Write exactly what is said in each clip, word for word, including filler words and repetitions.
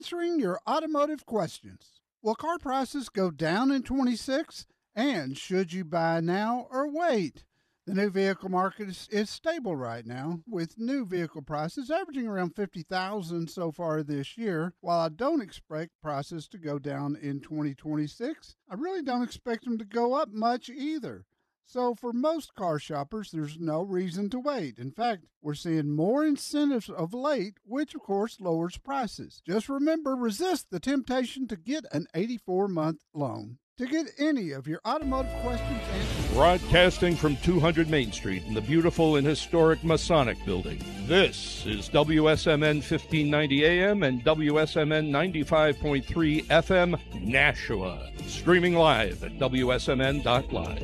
answering your automotive questions. Will car prices go down in twenty-six? And should you buy now or wait? The new vehicle market is, is stable right now, with new vehicle prices averaging around fifty thousand dollars so far this year. While I don't expect prices to go down in twenty twenty-six, I really don't expect them to go up much either. So for most car shoppers, there's no reason to wait. In fact, we're seeing more incentives of late, which of course lowers prices. Just remember, resist the temptation to get an eighty-four month loan. To get any of your automotive questions answered. Broadcasting from two hundred Main Street in the beautiful and historic Masonic Building, this is W S M N fifteen ninety A M and W S M N ninety-five point three F M, Nashua. Streaming live at W S M N dot live.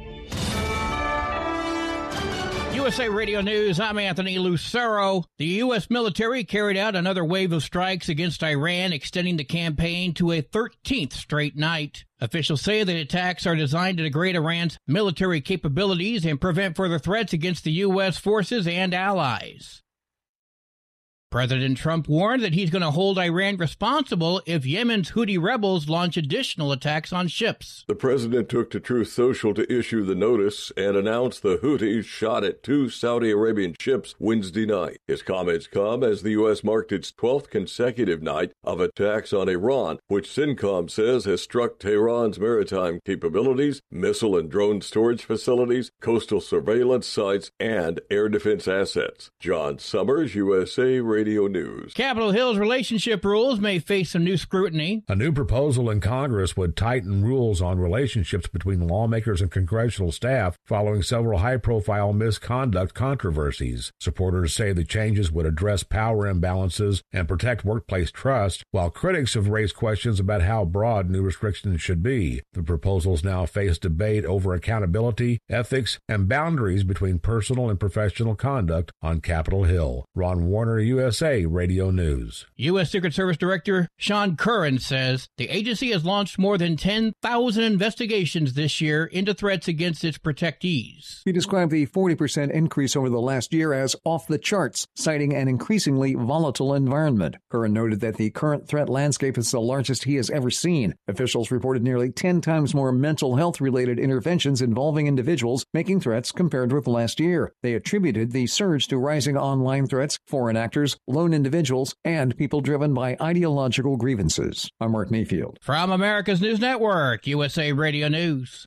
U S A Radio News, I'm Anthony Lucero. The U S military carried out another wave of strikes against Iran, extending the campaign to a thirteenth straight night. Officials say the attacks are designed to degrade Iran's military capabilities and prevent further threats against the U S forces and allies. President Trump warned that he's going to hold Iran responsible if Yemen's Houthi rebels launch additional attacks on ships. The president took to Truth Social to issue the notice and announced the Houthis shot at two Saudi Arabian ships Wednesday night. His comments come as the U S marked its twelfth consecutive night of attacks on Iran, which CENTCOM says has struck Tehran's maritime capabilities, missile and drone storage facilities, coastal surveillance sites, and air defense assets. John Summers, U S A Radio News. Capitol Hill's relationship rules may face some new scrutiny. A new proposal in Congress would tighten rules on relationships between lawmakers and congressional staff following several high-profile misconduct controversies. Supporters say the changes would address power imbalances and protect workplace trust, while critics have raised questions about how broad new restrictions should be. The proposals now face debate over accountability, ethics, and boundaries between personal and professional conduct on Capitol Hill. Ron Warner, U S A Radio News. U S. Secret Service Director Sean Curran says the agency has launched more than ten thousand investigations this year into threats against its protectees. He described the forty percent increase over the last year as off the charts, citing an increasingly volatile environment. Curran noted that the current threat landscape is the largest he has ever seen. Officials reported nearly ten times more mental health-related interventions involving individuals making threats compared with last year. They attributed the surge to rising online threats, foreign actors, lone individuals, and people driven by ideological grievances. I'm Mark Mayfield. From America's News Network, U S A Radio News.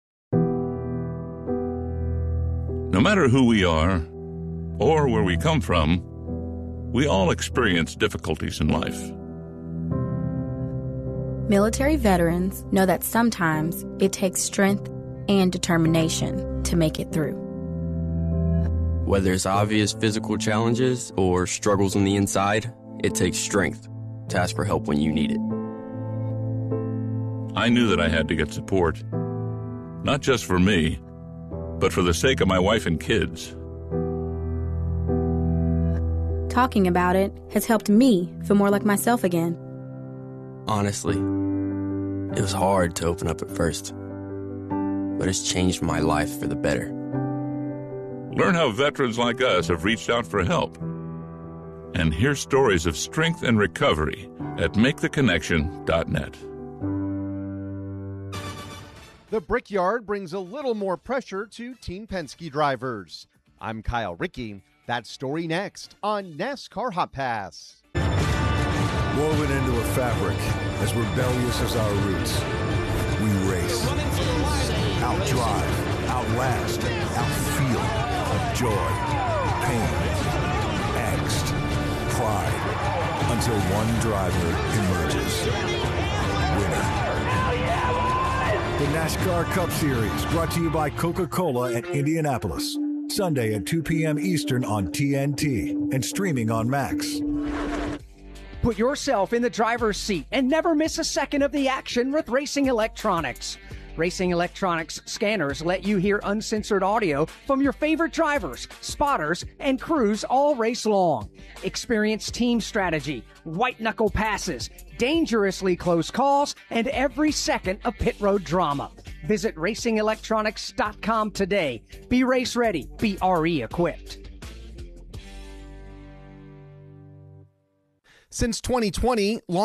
No matter who we are or where we come from, we all experience difficulties in life. Military veterans know that sometimes it takes strength and determination to make it through. Whether it's obvious physical challenges or struggles on the inside, it takes strength to ask for help when you need it. I knew that I had to get support, not just for me, but for the sake of my wife and kids. Talking about it has helped me feel more like myself again. Honestly, it was hard to open up at first, but it's changed my life for the better. Learn how veterans like us have reached out for help. And hear stories of strength and recovery at make the connection dot net. The Brickyard brings a little more pressure to Team Penske drivers. I'm Kyle Rickey. That story next on NASCAR Hot Pass. Woven into a fabric as rebellious as our roots, we race, outdrive, outlast, outfeel. Joy, pain, angst, pride, until one driver emerges. Winner. The NASCAR Cup Series, brought to you by Coca-Cola at Indianapolis. Sunday at two p.m. Eastern on T N T and streaming on Max. Put yourself in the driver's seat and never miss a second of the action with Racing Electronics. Racing Electronics scanners let you hear uncensored audio from your favorite drivers, spotters, and crews all race long. Experience team strategy, white-knuckle passes, dangerously close calls, and every second of pit road drama. Visit racing electronics dot com today. Be race ready. Be R E equipped. Since twenty twenty,